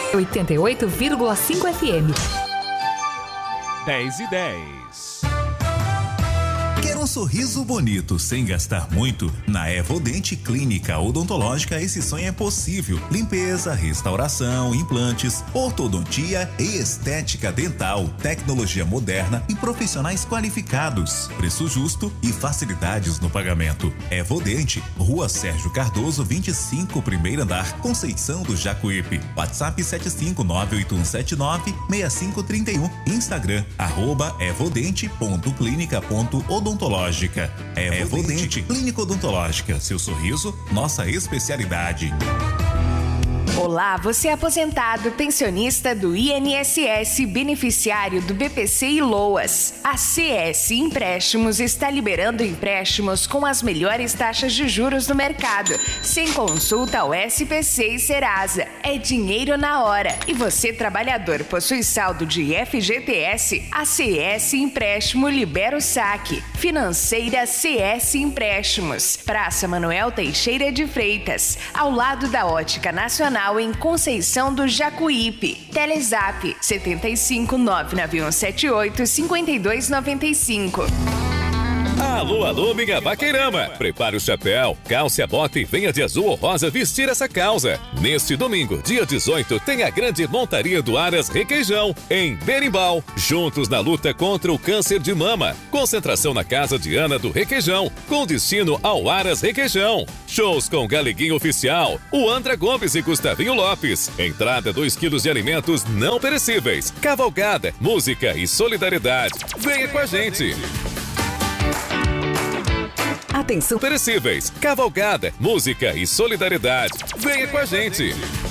88,5 FM. 10:10. Quer um sorriso bonito sem gastar muito? Na Evodente Clínica Odontológica esse sonho é possível. Limpeza, restauração, implantes, ortodontia e estética dental, tecnologia moderna e profissionais qualificados. Preço justo e facilidades no pagamento. Evodente, Rua Sérgio Cardoso, 25, primeiro andar, Conceição do Jacuípe. WhatsApp 75981796531. Instagram, @evodente.clinica.odontológica. Evodente Clínica Odontológica. Seu sorriso, nossa especialidade. Olá, você é aposentado, pensionista do INSS, beneficiário do BPC e LOAS. A CS Empréstimos está liberando empréstimos com as melhores taxas de juros do mercado, sem consulta ao SPC e Serasa. É dinheiro na hora. E você, trabalhador, possui saldo de FGTS? A CS Empréstimo libera o saque. Financeira CS Empréstimos. Praça Manuel Teixeira de Freitas, ao lado da Ótica Nacional, em Conceição do Jacuípe. Telezap 75 99178 5295. Alô, alô, minha vaqueirama! Prepare o chapéu, calce a bota e venha de azul ou rosa vestir essa causa. Neste domingo, dia 18, tem a grande montaria do Aras Requeijão, em Berimbau, juntos na luta contra o câncer de mama. Concentração na casa de Ana do Requeijão, com destino ao Aras Requeijão. Shows com Galeguinho Oficial, o Andra Gomes e Gustavinho Lopes. Entrada 2 quilos de alimentos não perecíveis. Cavalgada, música e solidariedade. Venha com a gente! Atenção perecíveis, cavalgada, música e solidariedade. Venha com a gente!